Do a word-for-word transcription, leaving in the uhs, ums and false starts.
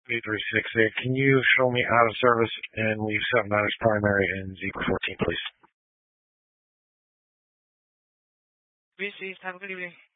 eight three six eight. Can you show me out of service and leave seven nine as primary and Zebra fourteen, please? Received. Have a good evening.